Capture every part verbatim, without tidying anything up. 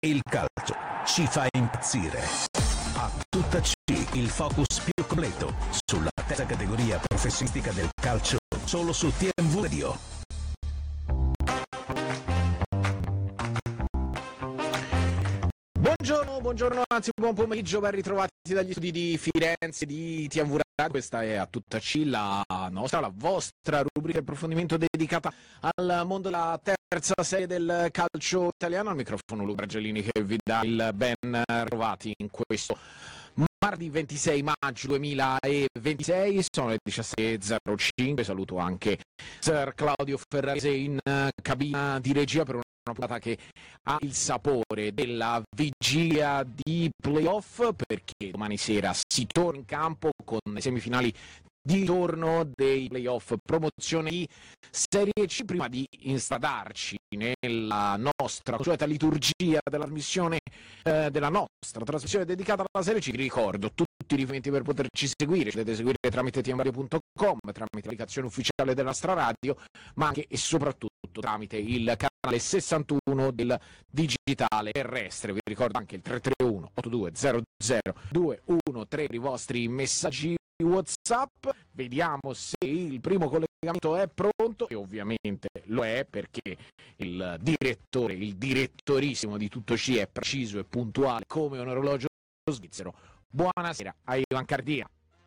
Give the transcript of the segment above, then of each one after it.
Il calcio ci fa impazzire. A tutta C, il focus più completo sulla terza categoria professionistica del calcio, solo su T M V Radio. Buongiorno, buongiorno, anzi buon pomeriggio, ben ritrovati dagli studi di Firenze di T M V Radio. Questa è A Tutta C, la nostra, la vostra rubrica di approfondimento dedicata al mondo della terza serie del calcio italiano. Al microfono Luca Argelini che vi dà il ben ritrovati in questo martedì ventisei maggio duemilaventisei, sono le diciassette e zero cinque. Saluto anche Sir Claudio Ferrarese in cabina di regia per una una puntata che ha il sapore della vigilia di playoff, perché domani sera si torna in campo con le semifinali di ritorno dei playoff promozione di Serie C. Prima di instradarci nella nostra consueta liturgia della trasmissione eh, della nostra trasmissione dedicata alla Serie C, vi ricordo tutti i riferimenti per poterci seguire. Ci potete seguire tramite t m radio punto com, tramite l'applicazione ufficiale della Stra Radio, ma anche e soprattutto tramite il canale sessantuno del digitale terrestre. Vi ricordo anche il tre tre uno otto due zero zero due uno tre per i vostri messaggi WhatsApp. Vediamo se il primo collegamento è pronto, e ovviamente lo è, perché il direttore, il direttorissimo di Tutto C è preciso e puntuale come un orologio svizzero. Buonasera a Ivan Cardia.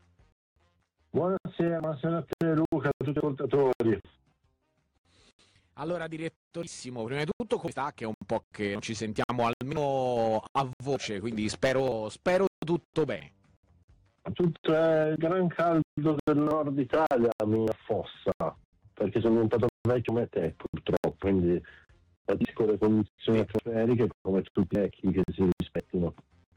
Buonasera, buonasera a te Luca, a tutti gli ascoltatori. Allora, direttorissimo, prima di tutto come sta? Che è un po' che non ci sentiamo almeno a voce, quindi spero, spero tutto bene. Tutto è il gran caldo del nord Italia mi affossa, perché sono diventato vecchio come te purtroppo, quindi patisco le condizioni atmosferiche come tutti i vecchi che si rispettino.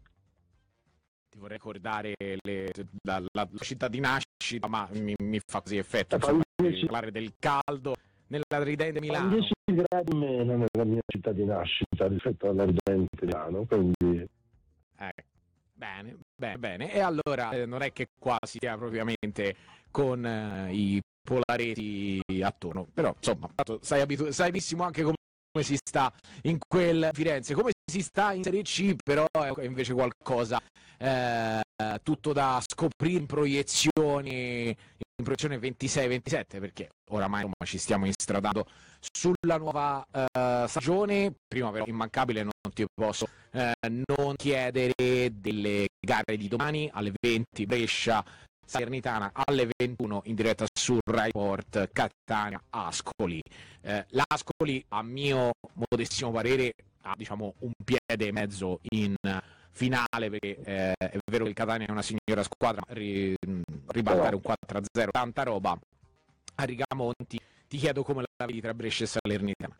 Ti vorrei ricordare le, la, la, la città di nascita, ma mi, mi fa così effetto insomma, parlare del caldo nella ridente Milano. dieci gradi meno nella mia città di nascita rispetto alla ridente Milano, quindi eh, bene, bene, bene. E allora eh, non è che qua si stia propriamente con eh, i polareti attorno, però insomma sai, abitu- sai benissimo anche come come si sta in quel Firenze, come si sta in Serie C, però è invece qualcosa eh, tutto da scoprire in proiezioni, in proiezione ventisei ventisette, perché oramai insomma, ci stiamo instradando sulla nuova eh, stagione. Prima però immancabile non ti posso eh, non chiedere delle gare di domani alle venti Brescia Salernitana, alle ventuno in diretta su Rai Sport Catania Ascoli. Eh, L'Ascoli, a mio modestissimo parere, ha diciamo un piede e mezzo in finale, perché eh, è vero che il Catania è una signora squadra, ma ri, ribaltare un quattro a zero tanta roba. A Rigamonti ti chiedo come la vedi tra Brescia e Salernitana.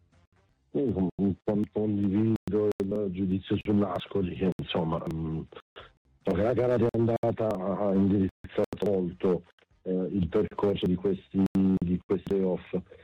io condivido il giudizio sull'Ascoli, che insomma mh, la gara di andata ha indirizzato molto eh, il percorso di questi, di questi playoff.